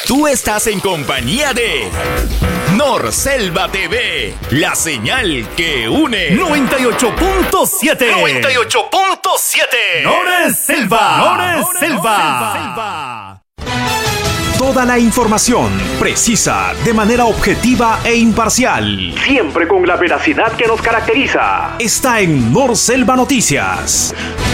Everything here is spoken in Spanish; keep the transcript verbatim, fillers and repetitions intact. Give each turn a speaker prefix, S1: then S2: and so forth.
S1: Tú estás en compañía de Norselva T V, la señal que une.
S2: noventa y ocho punto siete.
S1: noventa y ocho punto siete.
S2: Norselva. Norselva.
S3: Toda la información precisa, de manera objetiva e imparcial.
S4: Siempre con la veracidad que nos caracteriza.
S3: Está en Norselva Noticias.